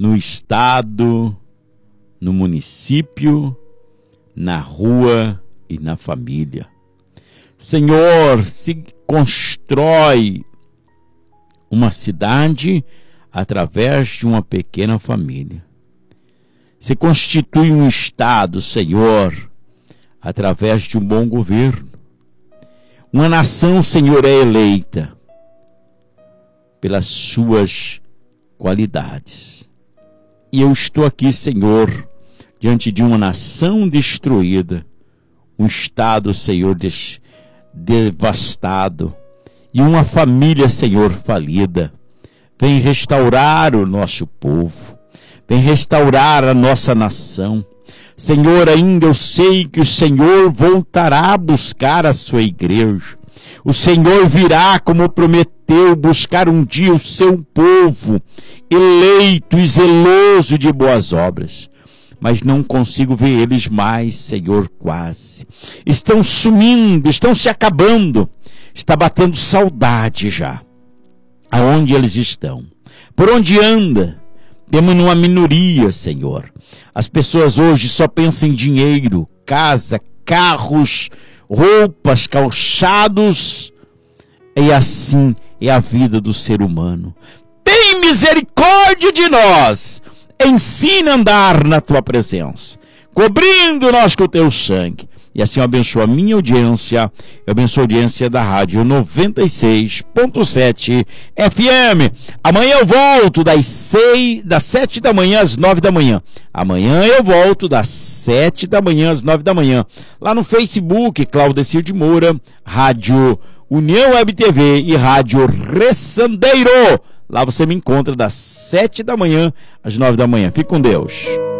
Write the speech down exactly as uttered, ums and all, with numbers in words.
no estado, no município, na rua e na família. Senhor, se constrói uma cidade através de uma pequena família. Se constitui um estado, Senhor, através de um bom governo. Uma nação, Senhor, é eleita pelas suas qualidades. E eu estou aqui, Senhor, diante de uma nação destruída, um estado, Senhor, des- devastado, e uma família, Senhor, falida. Vem restaurar o nosso povo, vem restaurar a nossa nação. Senhor, ainda eu sei que o Senhor voltará a buscar a sua igreja. O Senhor virá, como prometeu, buscar um dia o seu povo, eleito e zeloso de boas obras. Mas não consigo ver eles mais, Senhor, quase. Estão sumindo, estão se acabando. Está batendo saudade já. Aonde eles estão? Por onde anda? Temos uma minoria, Senhor. As pessoas hoje só pensam em dinheiro, casa, carros, roupas, calçados. E assim é a vida do ser humano. Tem misericórdia de nós. Ensina a andar na tua presença, cobrindo nós com o teu sangue. E assim eu abençoo a minha audiência, eu abençoo a audiência da Rádio noventa e seis ponto sete F M. Amanhã eu volto das, seis, das sete da manhã às nove da manhã. Amanhã eu volto das sete da manhã às nove da manhã. Lá no Facebook, Claudecir de Moura, Rádio União Web T V e Rádio Ressandeiro. Lá você me encontra das sete da manhã às nove da manhã. Fique com Deus.